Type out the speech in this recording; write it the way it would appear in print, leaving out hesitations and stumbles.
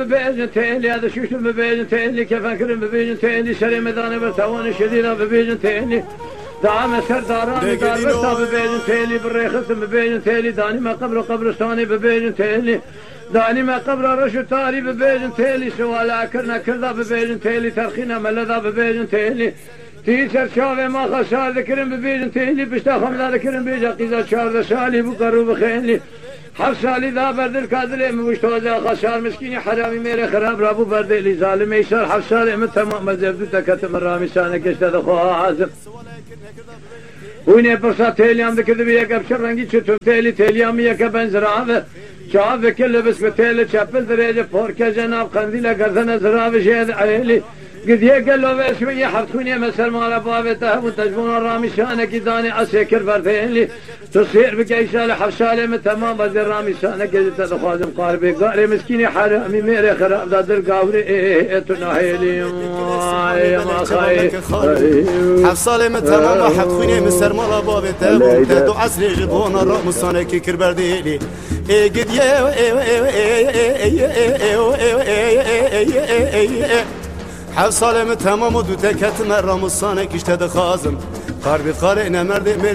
ببيجن تيلي هذا شوش ببيجن تيلي كيف أكرم ببيجن تيلي شري مداني برتوان شديدة ببيجن تيلي دعم سرداران دار برتا ببيجن تيلي بالريخت ببيجن تيلي داني ما قبر قبرستاني ببيجن تيلي داني ما قبر رشو تاري ببيجن تيلي سوالا كرنا كردا ببيجن تيلي ترخينا ملذا ببيجن تيلي تيشر شافي ما خسار ذكرن ببيجن تيلي بشتا خمدا ذكرن بيجا قيزا شار شالي بقرو بخيلي حفصالي ذا برد الكادلي مشتوزا خسار مسكيني حرامي ميري خراب رابو برد اللي ظالم يسار حفصالي من تمام مزبدو تكتم الرامي سانك اشتد خوها عازم ويني برصا تيليام ذكر بيك ابشر رنگي چتو تيليام يك بنزراوه شاف كل بس بتيل چپل درجه فورك جناب قنديله گردن زراوه شهد عيلي قد يقل له شويه حرخوني مثل ما بابته وتجبون الرامي شانك داني اسكر بردين تصير بكيشال حفصالي من تمام بدر رامي شانك قد تخازم قاربي قاري مسكيني حرامي ميري خراب دادر قاوري تناهيلي يا ما خاي حفصالي من تمام حرخوني مثل ما بابته وتدو عسل جبون الرامي شانك كر برديلي قد حفصالي من تمام ودو تكت مرة مصانك اشتد خازم قاربي قارئنا مرد